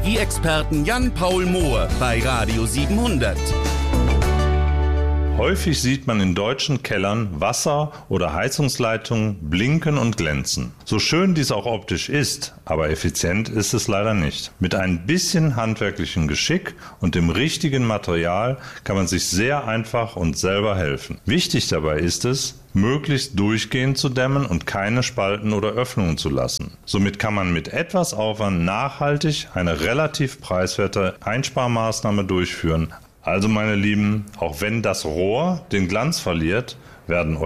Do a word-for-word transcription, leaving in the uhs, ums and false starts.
Energieexperten Jan-Paul Mohr bei Radio siebenhundert. Häufig sieht man in deutschen Kellern Wasser- oder Heizungsleitungen blinken und glänzen. So schön dies auch optisch ist, aber effizient ist es leider nicht. Mit ein bisschen handwerklichem Geschick und dem richtigen Material kann man sich sehr einfach und selber helfen. Wichtig dabei ist es, möglichst durchgehend zu dämmen und keine Spalten oder Öffnungen zu lassen. Somit kann man mit etwas Aufwand nachhaltig eine relativ preiswerte Einsparmaßnahme durchführen. Also meine Lieben, auch wenn das Rohr den Glanz verliert, werden